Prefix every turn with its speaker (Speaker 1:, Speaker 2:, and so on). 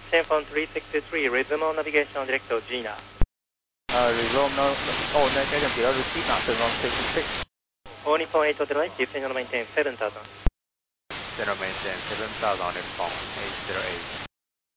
Speaker 1: Phone 363, resume navigation director Gina.
Speaker 2: Resume navigation director Gina, 766.
Speaker 1: All Nippon 8 Hotel, descend and maintain 7000.
Speaker 2: Descend and maintain 7000 Nippon 808.